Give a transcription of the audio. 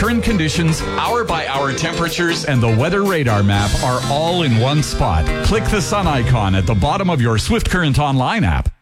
current conditions, hour-by-hour temperatures, and the weather radar map are all in one spot. Click the sun icon at the bottom of your Swift Current Online app.